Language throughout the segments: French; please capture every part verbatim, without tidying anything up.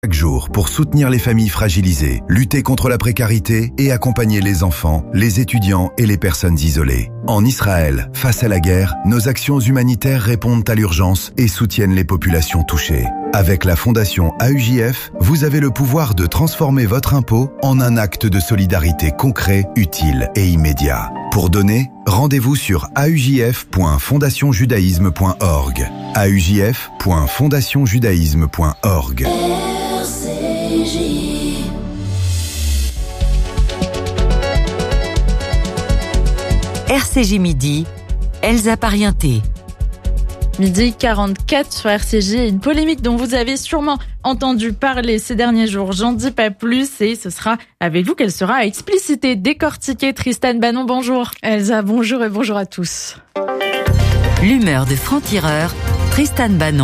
Chaque jour pour soutenir les familles fragilisées, lutter contre la précarité et accompagner les enfants, les étudiants et les personnes isolées. En Israël, face à la guerre, nos actions humanitaires répondent à l'urgence et soutiennent les populations touchées. Avec la Fondation A U J F, vous avez le pouvoir de transformer votre impôt en un acte de solidarité concret, utile et immédiat. Pour donner, rendez-vous sur a u j f point fondation judaïsme point org. a u j f point fondation judaïsme point org. R C J Midi, Elsa Parienté. Midi quarante-quatre sur R C J, une polémique dont vous avez sûrement entendu parler ces derniers jours. J'en dis pas plus et ce sera avec vous qu'elle sera explicitée, décortiquée. Tristan Banon, bonjour. Elsa, bonjour et bonjour à tous. L'humeur de franc-tireur, Tristan Banon.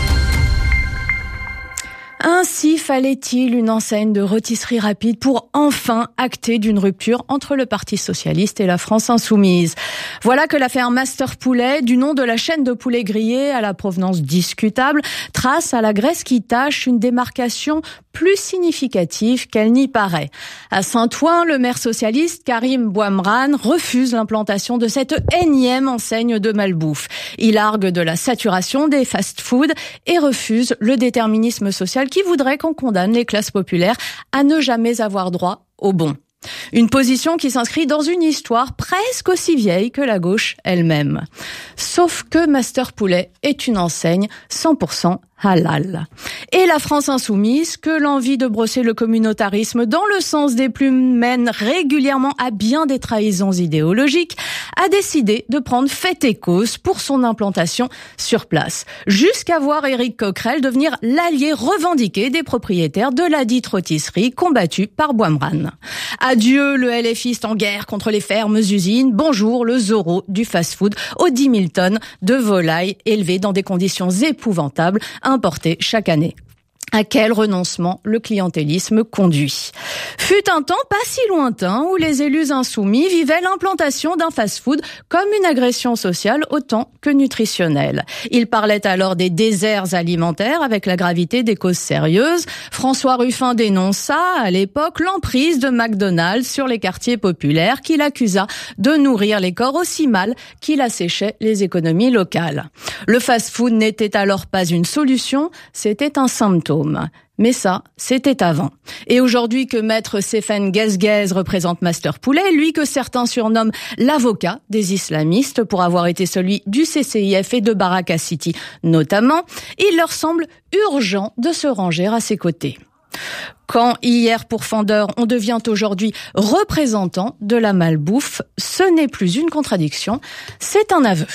Ainsi fallait-il une enseigne de rôtisserie rapide pour enfin acter d'une rupture entre le Parti socialiste et la France insoumise. Voilà que l'affaire Master Poulet, du nom de la chaîne de poulet grillé à la provenance discutable, trace à la Grèce qui tâche une démarcation plus significative qu'elle n'y paraît. À Saint-Ouen, le maire socialiste Karim Bouamrane refuse l'implantation de cette énième enseigne de malbouffe. Il argue de la saturation des fast-foods et refuse le déterminisme social qui voudrait qu'on condamne les classes populaires à ne jamais avoir droit au bon. Une position qui s'inscrit dans une histoire presque aussi vieille que la gauche elle-même. Sauf que Master Poulet est une enseigne cent pour cent halal. Et la France insoumise, que l'envie de brosser le communautarisme dans le sens des plumes mène régulièrement à bien des trahisons idéologiques, a décidé de prendre fait et cause pour son implantation sur place, jusqu'à voir Éric Coquerel devenir l'allié revendiqué des propriétaires de la dite rôtisserie combattue par Bouamrane. Adieu le L F iste en guerre contre les fermes usines, bonjour le Zorro du fast-food aux dix mille tonnes de volailles élevées dans des conditions épouvantables importées chaque année. À quel renoncement le clientélisme conduit. Fut un temps pas si lointain où les élus insoumis vivaient l'implantation d'un fast-food comme une agression sociale autant que nutritionnelle. Ils parlaient alors des déserts alimentaires avec la gravité des causes sérieuses. François Ruffin dénonça à l'époque l'emprise de McDonald's sur les quartiers populaires qu'il accusa de nourrir les corps aussi mal qu'il asséchait les économies locales. Le fast-food n'était alors pas une solution, c'était un symptôme. Mais ça, c'était avant. Et aujourd'hui que maître Stéphane Guezguez représente Master Poulet, lui que certains surnomment l'avocat des islamistes pour avoir été celui du C C I F et de Baraka City notamment, il leur semble urgent de se ranger à ses côtés. Quand hier pour Fendeur, on devient aujourd'hui représentant de la malbouffe, ce n'est plus une contradiction, c'est un aveu.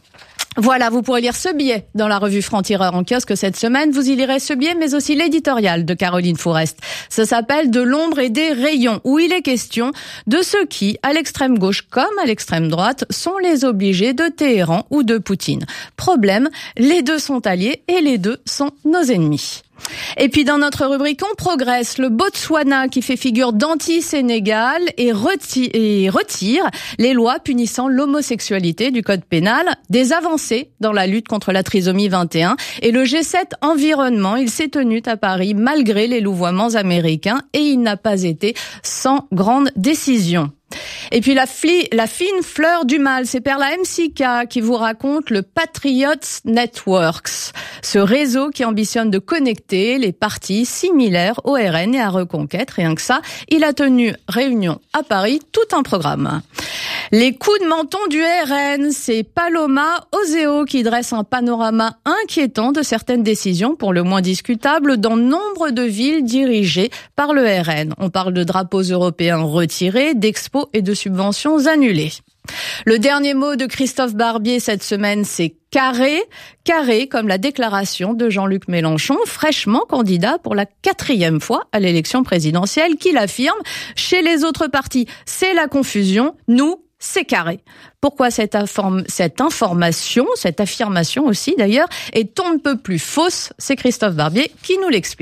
Voilà, vous pourrez lire ce billet dans la revue Franc-Tireur en kiosque cette semaine. Vous y lirez ce billet, mais aussi l'éditorial de Caroline Fourest. Ça s'appelle « De l'ombre et des rayons », où il est question de ceux qui, à l'extrême gauche comme à l'extrême droite, sont les obligés de Téhéran ou de Poutine. Problème, les deux sont alliés et les deux sont nos ennemis. Et puis dans notre rubrique on progresse, le Botswana qui fait figure d'anti-Sénégal et retire, et retire les lois punissant l'homosexualité du code pénal, des avancées dans la lutte contre la trisomie vingt et un et le G sept environnement, il s'est tenu à Paris malgré les louvoiements américains et il n'a pas été sans grande décision. Et puis la, fli, la fine fleur du mal, c'est Perla M C K qui vous raconte le Patriots Networks, ce réseau qui ambitionne de connecter les partis similaires au R N et à Reconquête. Rien que ça, il a tenu réunion à Paris, tout un programme. Les coups de menton du R N, c'est Paloma Oseo qui dresse un panorama inquiétant de certaines décisions, pour le moins discutables, dans nombre de villes dirigées par le R N. On parle de drapeaux européens retirés, d'expos et de subventions annulées. Le dernier mot de Christophe Barbier cette semaine, c'est carré. Carré comme la déclaration de Jean-Luc Mélenchon, fraîchement candidat pour la quatrième fois à l'élection présidentielle, qu'il affirme « Chez les autres partis, c'est la confusion, nous, c'est carré ». Pourquoi cette, inform- cette information, cette affirmation aussi d'ailleurs, est on ne peut plus fausse, c'est Christophe Barbier qui nous l'explique.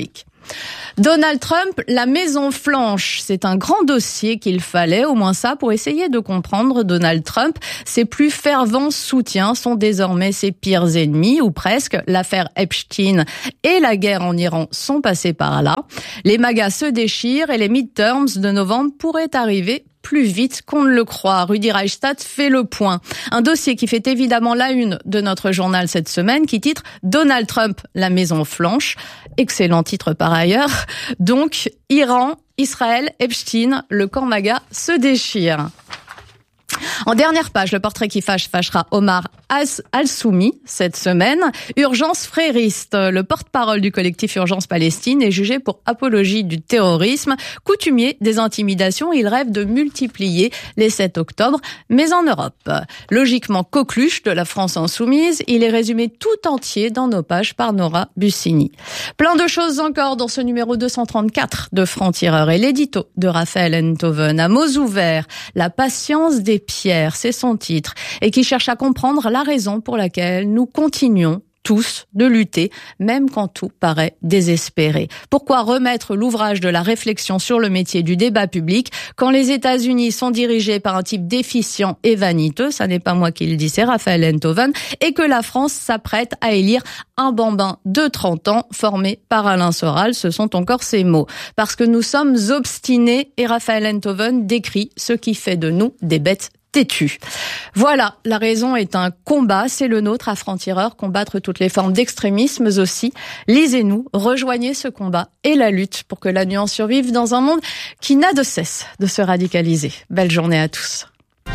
Donald Trump, la Maison Blanche, c'est un grand dossier qu'il fallait, au moins ça, pour essayer de comprendre Donald Trump. Ses plus fervents soutiens sont désormais ses pires ennemis, ou presque. L'affaire Epstein et la guerre en Iran sont passés par là. Les magas se déchirent et les midterms de novembre pourraient arriver plus vite qu'on ne le croit. Rudi Reichstadt fait le point. Un dossier qui fait évidemment la une de notre journal cette semaine, qui titre « Donald Trump, la Maison Blanche ». Excellent titre par ailleurs. Donc, Iran, Israël, Epstein, le camp MAGA se déchire. En dernière page, le portrait qui fâche fâchera Omar Al-Soumi cette semaine. Urgence frériste. Le porte-parole du collectif Urgence Palestine est jugé pour apologie du terrorisme. Coutumier des intimidations, il rêve de multiplier les sept octobre, mais en Europe. Logiquement coqueluche de la France insoumise, il est résumé tout entier dans nos pages par Nora Bussini. Plein de choses encore dans ce numéro deux cent trente-quatre de Franc-Tireur et l'édito de Raphaël Enthoven. À mots ouverts, la patience des pierres, c'est son titre, et qui cherche à comprendre la raison pour laquelle nous continuons tous de lutter, même quand tout paraît désespéré. Pourquoi remettre l'ouvrage de la réflexion sur le métier du débat public quand les États-Unis sont dirigés par un type déficient et vaniteux, ça n'est pas moi qui le dis, c'est Raphaël Enthoven, et que la France s'apprête à élire un bambin de trente ans formé par Alain Soral, ce sont encore ses mots. Parce que nous sommes obstinés et Raphaël Enthoven décrit ce qui fait de nous des bêtes têtu. Voilà, la raison est un combat, c'est le nôtre à Franc-Tireur, combattre toutes les formes d'extrémisme aussi. Lisez-nous, rejoignez ce combat et la lutte pour que la nuance survive dans un monde qui n'a de cesse de se radicaliser. Belle journée à tous.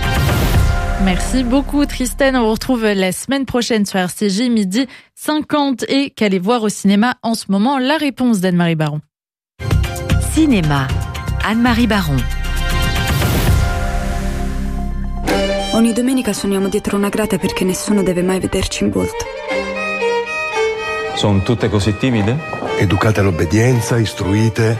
Merci beaucoup Tristan, on vous retrouve la semaine prochaine sur R C J, midi cinquante, et qu'allez voir au cinéma en ce moment? La réponse d'Anne-Marie Baron. Cinéma, Anne-Marie Baron. Ogni domenica suoniamo dietro una grata perché nessuno deve mai vederci in volto. Sono tutte così timide? Educate all'obbedienza, istruite.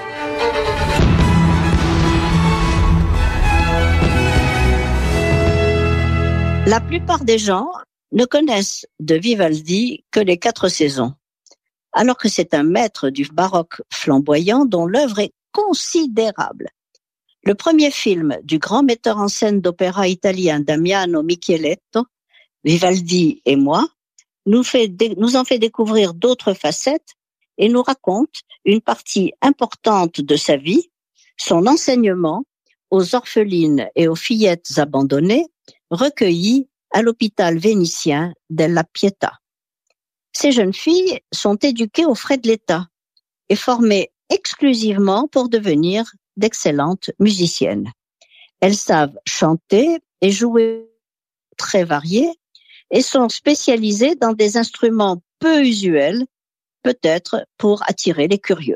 La plupart des gens ne connaissent de Vivaldi que les quatre saisons, alors que c'est un maître du baroque flamboyant dont l'œuvre est considérable. Le premier film du grand metteur en scène d'opéra italien Damiano Micheletto, Vivaldi et moi, nous, fait, nous en fait découvrir d'autres facettes et nous raconte une partie importante de sa vie, son enseignement aux orphelines et aux fillettes abandonnées recueillies à l'hôpital vénitien della Pietà. Ces jeunes filles sont éduquées aux frais de l'État et formées exclusivement pour devenir d'excellentes musiciennes. Elles savent chanter et jouer très variés et sont spécialisées dans des instruments peu usuels, peut-être pour attirer les curieux.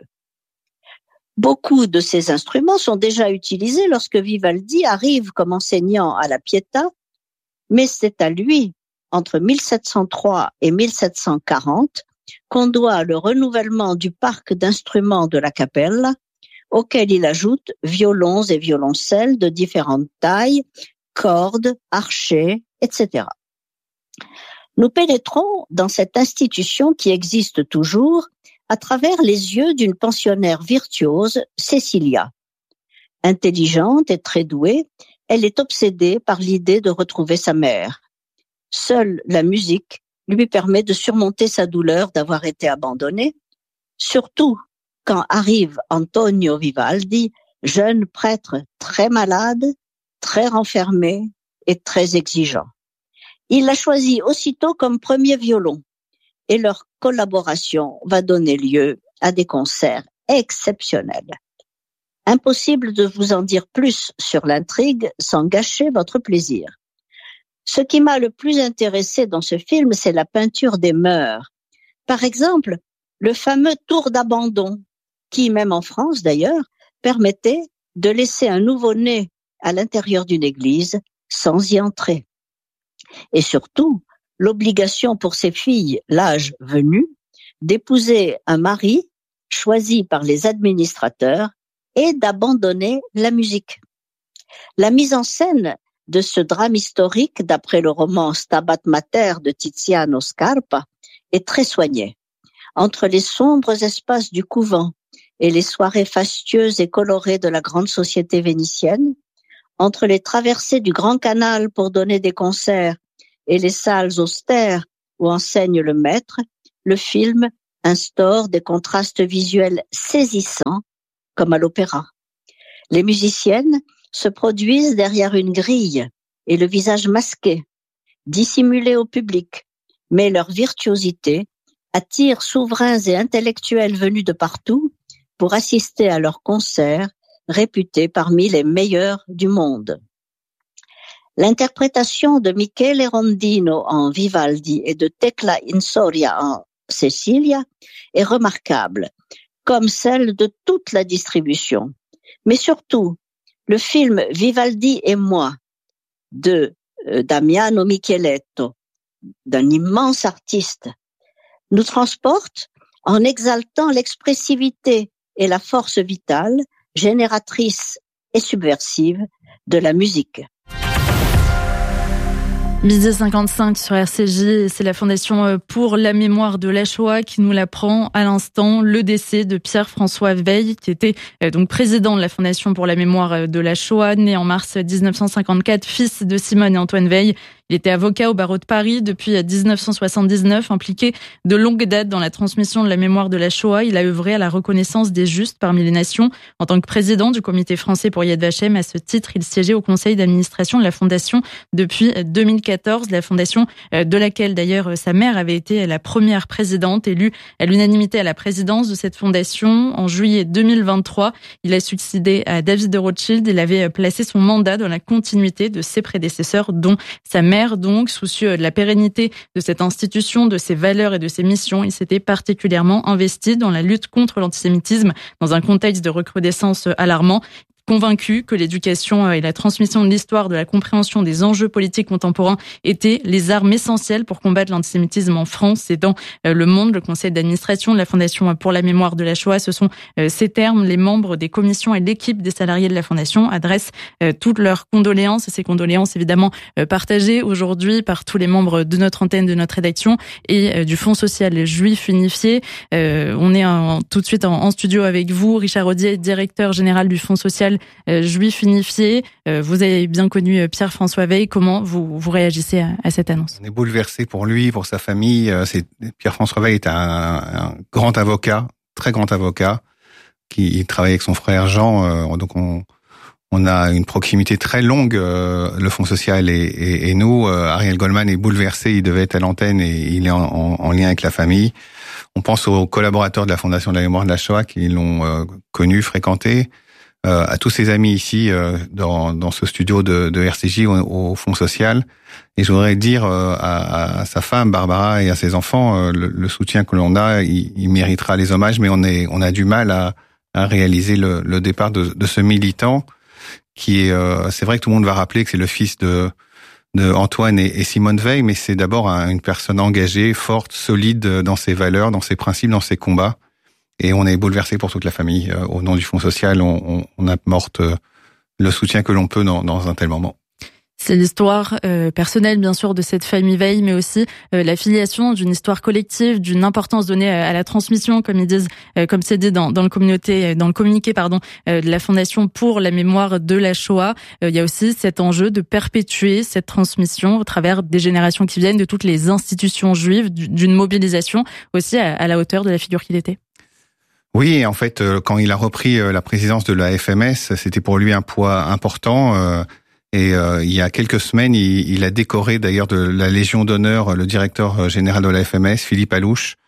Beaucoup de ces instruments sont déjà utilisés lorsque Vivaldi arrive comme enseignant à la Pietà, mais c'est à lui, entre mille sept cent trois et mille sept cent quarante, qu'on doit le renouvellement du parc d'instruments de la Cappella, auquel il ajoute violons et violoncelles de différentes tailles, cordes, archets, et cetera. Nous pénétrons dans cette institution qui existe toujours à travers les yeux d'une pensionnaire virtuose, Cecilia. Intelligente et très douée, elle est obsédée par l'idée de retrouver sa mère. Seule la musique lui permet de surmonter sa douleur d'avoir été abandonnée, surtout quand arrive Antonio Vivaldi, jeune prêtre très malade, très renfermé et très exigeant. Il l'a choisi aussitôt comme premier violon et leur collaboration va donner lieu à des concerts exceptionnels. Impossible de vous en dire plus sur l'intrigue sans gâcher votre plaisir. Ce qui m'a le plus intéressé dans ce film, c'est la peinture des mœurs. Par exemple, le fameux tour d'abandon, qui, même en France d'ailleurs, permettait de laisser un nouveau-né à l'intérieur d'une église sans y entrer. Et surtout, l'obligation pour ces filles, l'âge venu, d'épouser un mari choisi par les administrateurs et d'abandonner la musique. La mise en scène de ce drame historique, d'après le roman Stabat Mater de Tiziano Scarpa, est très soignée. Entre les sombres espaces du couvent et les soirées fastueuses et colorées de la grande société vénitienne, entre les traversées du Grand Canal pour donner des concerts et les salles austères où enseigne le maître, le film instaure des contrastes visuels saisissants, comme à l'opéra. Les musiciennes se produisent derrière une grille et le visage masqué, dissimulé au public, mais leur virtuosité attire souverains et intellectuels venus de partout pour assister à leurs concerts réputés parmi les meilleurs du monde. L'interprétation de Michele Rondino en Vivaldi et de Tecla Insoria en Cecilia est remarquable, comme celle de toute la distribution. Mais surtout, le film Vivaldi et moi de euh, Damiano Micheletto, d'un immense artiste, nous transporte en exaltant l'expressivité et la force vitale, génératrice et subversive de la musique. midi cinquante-cinq sur R C J, c'est la Fondation pour la mémoire de la Shoah qui nous l'apprend à l'instant, le décès de Pierre-François Weil, qui était donc président de la Fondation pour la mémoire de la Shoah, né en mars dix-neuf cent cinquante-quatre, fils de Simone et Antoine Weil. Il était avocat au barreau de Paris depuis dix-neuf cent soixante-dix-neuf, impliqué de longue date dans la transmission de la mémoire de la Shoah. Il a œuvré à la reconnaissance des justes parmi les nations. En tant que président du comité français pour Yad Vashem, à ce titre, il siégeait au conseil d'administration de la Fondation depuis deux mille quatorze, la Fondation de laquelle d'ailleurs sa mère avait été la première présidente, élue à l'unanimité à la présidence de cette fondation en juillet deux mille vingt-trois. Il a succédé à David de Rothschild. Il avait placé son mandat dans la continuité de ses prédécesseurs, dont sa mère. Donc, soucieux de la pérennité de cette institution, de ses valeurs et de ses missions, il s'était particulièrement investi dans la lutte contre l'antisémitisme dans un contexte de recrudescence alarmant. Convaincu que l'éducation et la transmission de l'histoire, de la compréhension des enjeux politiques contemporains étaient les armes essentielles pour combattre l'antisémitisme en France et dans le monde. Le conseil d'administration de la Fondation pour la mémoire de la Shoah, ce sont ces termes. Les membres des commissions et l'équipe des salariés de la Fondation adressent toutes leurs condoléances. Ces condoléances évidemment partagées aujourd'hui par tous les membres de notre antenne, de notre rédaction et du Fonds social juif unifié. On est en, tout de suite en, en studio avec vous, Richard Audier, directeur général du Fonds social Euh, juif unifié. Euh, vous avez bien connu Pierre-François Weil. Comment vous, vous réagissez à, à cette annonce? On est bouleversé pour lui, pour sa famille. C'est, Pierre-François Weil est un, un grand avocat, très grand avocat, qui travaille avec son frère Jean. Euh, donc on, on a une proximité très longue, euh, le Fonds social et, et, et nous. Euh, Ariel Goldman est bouleversé. Il devait être à l'antenne et il est en, en, en lien avec la famille. On pense aux collaborateurs de la Fondation de la mémoire de la Shoah qui l'ont euh, connu, fréquenté. Euh, à tous ses amis ici euh, dans, dans ce studio de, de R C J au, au Fonds social. Et je voudrais dire euh, à, à sa femme Barbara et à ses enfants euh, le, le soutien que l'on a, il, il méritera les hommages, mais on est on a du mal à, à réaliser le, le départ de, de ce militant qui est. Euh, c'est vrai que tout le monde va rappeler que c'est le fils de de Antoine et, et Simone Weil, mais c'est d'abord un, une personne engagée, forte, solide dans ses valeurs, dans ses principes, dans ses combats. Et on est bouleversé pour toute la famille. Euh, au nom du Fonds social, on, on, on apporte euh, le soutien que l'on peut dans, dans un tel moment. C'est l'histoire euh, personnelle, bien sûr, de cette famille Weil, mais aussi euh, la filiation d'une histoire collective, d'une importance donnée à, à la transmission, comme ils disent, euh, comme c'est dit dans, dans le communauté, dans le communiqué, pardon, euh, de la Fondation pour la mémoire de la Shoah. Euh, il y a aussi cet enjeu de perpétuer cette transmission au travers des générations qui viennent, de toutes les institutions juives, d'une mobilisation aussi à, à la hauteur de la figure qu'il était. Oui, en fait, quand il a repris la présidence de la F M S, c'était pour lui un poids important. Et il y a quelques semaines, il a décoré d'ailleurs de la Légion d'honneur le directeur général de la F M S, Philippe Allouche.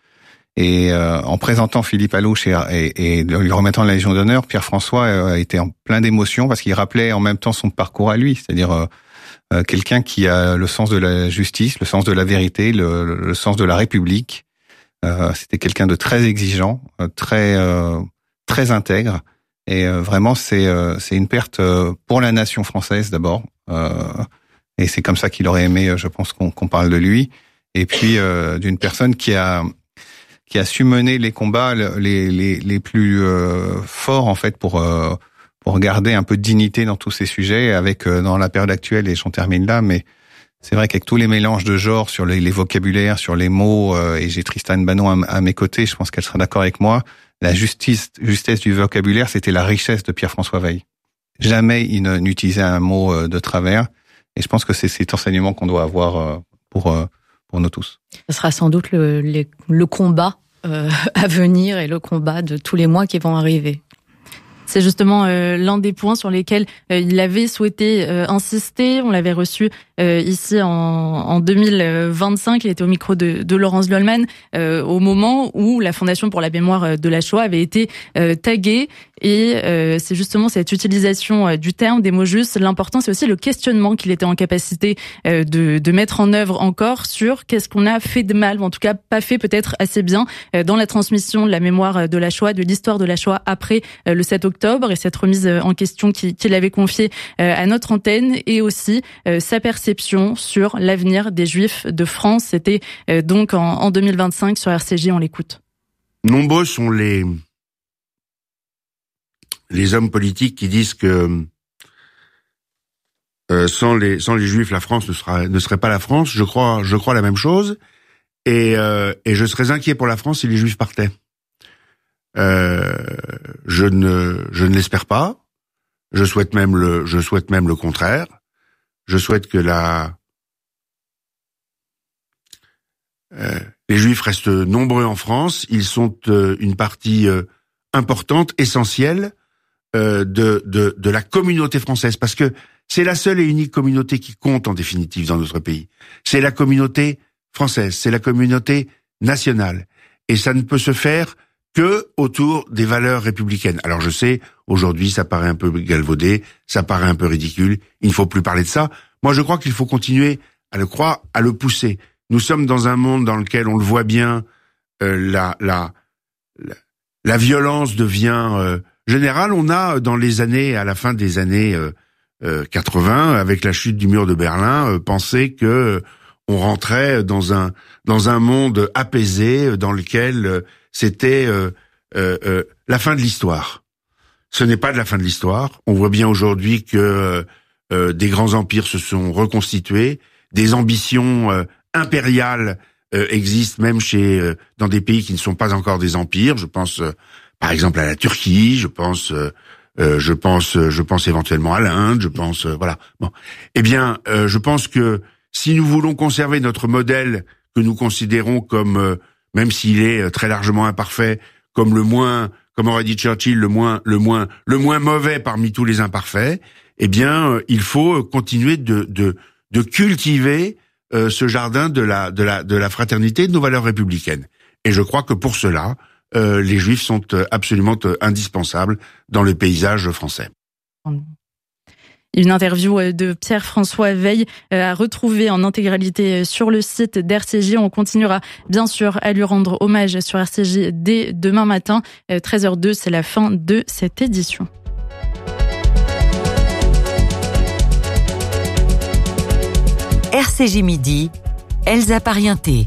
Et en présentant Philippe Allouche et, et, et lui remettant la Légion d'honneur, Pierre-François a été en plein d'émotions parce qu'il rappelait en même temps son parcours à lui, c'est-à-dire quelqu'un qui a le sens de la justice, le sens de la vérité, le, le sens de la République. Euh, c'était quelqu'un de très exigeant, très euh, très intègre, et euh, vraiment c'est euh, c'est une perte pour la nation française d'abord, euh, et c'est comme ça qu'il aurait aimé, je pense, qu'on, qu'on parle de lui, et puis euh, d'une personne qui a qui a su mener les combats les les les plus euh, forts en fait pour euh, pour garder un peu de dignité dans tous ces sujets, avec euh, dans la période actuelle, et j'en termine là, mais c'est vrai qu'avec tous les mélanges de genres sur les, les vocabulaires, sur les mots, euh, et j'ai Tristan Bannon à, à mes côtés, je pense qu'elle sera d'accord avec moi, la justice, justesse du vocabulaire, c'était la richesse de Pierre-François Weil. Jamais il n'utilisait un mot de travers. Et je pense que c'est cet enseignement qu'on doit avoir pour, pour nous tous. Ce sera sans doute le, le, le combat euh, à venir et le combat de tous les mois qui vont arriver. C'est justement euh, l'un des points sur lesquels euh, il avait souhaité euh, insister. On l'avait reçu euh, ici en, en deux mille vingt-cinq. Il était au micro de, de Laurence Goldman euh, au moment où la Fondation pour la mémoire de la Shoah avait été euh, taguée. Et euh, c'est justement cette utilisation euh, du terme, des mots justes. L'important, c'est aussi le questionnement qu'il était en capacité euh, de, de mettre en œuvre encore sur qu'est-ce qu'on a fait de mal, ou en tout cas pas fait peut-être assez bien euh, dans la transmission de la mémoire de la Shoah, de l'histoire de la Shoah après euh, le sept octobre et cette remise en question qu'il, qu'il avait confiée euh, à notre antenne, et aussi euh, sa perception sur l'avenir des Juifs de France. C'était euh, donc en, en deux mille vingt-cinq sur R C J, on l'écoute. Nombreux sont les les hommes politiques qui disent que euh, sans les sans les Juifs, la France ne sera ne serait pas la France. Je crois je crois la même chose, et euh, et je serais inquiet pour la France si les Juifs partaient. Euh, je ne je ne l'espère pas. Je souhaite même le je souhaite même le contraire. Je souhaite que la euh, les Juifs restent nombreux en France. Ils sont euh, une partie euh, importante, essentielle euh, de de de la communauté française, parce que c'est la seule et unique communauté qui compte en définitive dans notre pays. C'est la communauté française, c'est la communauté nationale, et ça ne peut se faire que autour des valeurs républicaines. Alors je sais, aujourd'hui ça paraît un peu galvaudé, ça paraît un peu ridicule, il ne faut plus parler de ça. Moi je crois qu'il faut continuer à le croire, à le pousser. Nous sommes dans un monde dans lequel on le voit bien, euh, la, la, la, la violence devient euh, générale. On a dans les années, à la fin des années euh, euh, quatre-vingts, avec la chute du mur de Berlin, euh, pensé que euh, on rentrait dans un dans un monde apaisé, dans lequel euh, c'était euh, euh, euh, la fin de l'histoire. Ce n'est pas de la fin de l'histoire. On voit bien aujourd'hui que euh, des grands empires se sont reconstitués, des ambitions euh, impériales euh, existent même chez euh, dans des pays qui ne sont pas encore des empires. Je pense euh, par exemple à la Turquie, je pense euh, euh, je pense euh, je pense éventuellement à l'Inde, je pense euh, voilà. Bon, eh bien, euh, je pense que si nous voulons conserver notre modèle que nous considérons comme euh, même s'il est très largement imparfait, comme le moins, comme aurait dit Churchill, le moins, le moins, le moins mauvais parmi tous les imparfaits, eh bien, il faut continuer de, de, de cultiver euh, ce jardin de la, de la, de la fraternité, de nos valeurs républicaines. Et je crois que pour cela, euh, les Juifs sont absolument indispensables dans le paysage français. Une interview de Pierre-François Weil à retrouver en intégralité sur le site d'R C J. On continuera bien sûr à lui rendre hommage sur R C J dès demain matin. treize heures deux, c'est la fin de cette édition. R C J Midi, Elsa Parienté.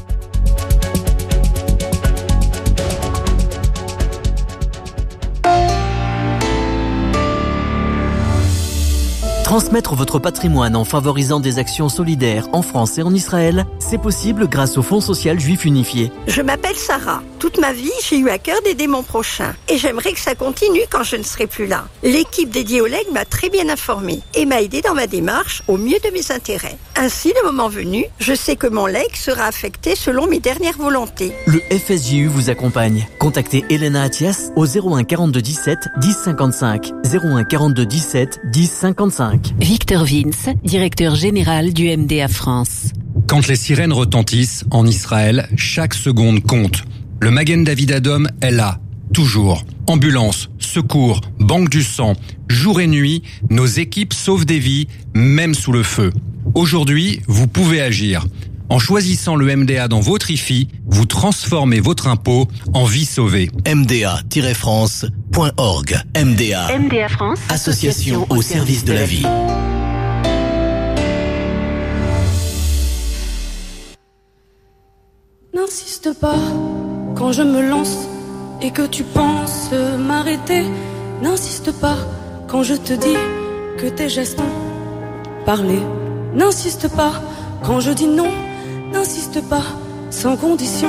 Transmettre votre patrimoine en favorisant des actions solidaires en France et en Israël, c'est possible grâce au Fonds social juif unifié. Je m'appelle Sarah. Toute ma vie, j'ai eu à cœur d'aider mon prochain. Et j'aimerais que ça continue quand je ne serai plus là. L'équipe dédiée au legs m'a très bien informée et m'a aidé dans ma démarche au mieux de mes intérêts. Ainsi, le moment venu, je sais que mon legs sera affecté selon mes dernières volontés. Le F S J U vous accompagne. Contactez Elena Attias au zéro un quarante-deux dix-sept dix cinquante-cinq. zéro un quarante-deux dix-sept dix cinquante-cinq. Victor Vince, directeur général du M D A France. Quand les sirènes retentissent en Israël, chaque seconde compte. Le Magen David Adom est là, toujours. Ambulance, secours, banque du sang, jour et nuit, nos équipes sauvent des vies, même sous le feu. Aujourd'hui, vous pouvez agir. En choisissant le M D A dans votre I F I, vous transformez votre impôt en vie sauvée. M D A France point org. M D A. M D A France, Association au service de la vie. N'insiste pas quand je me lance et que tu penses m'arrêter. N'insiste pas quand je te dis que tes gestes ont parlé. N'insiste pas quand je dis non. N'insiste pas sans condition.